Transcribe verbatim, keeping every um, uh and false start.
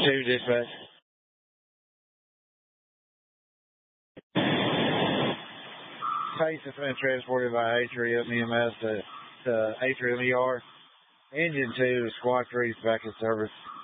two, dispatch. Patient has been transported by Atrium E M S to, to Atrium E R. Engine two, Squad three is back in service.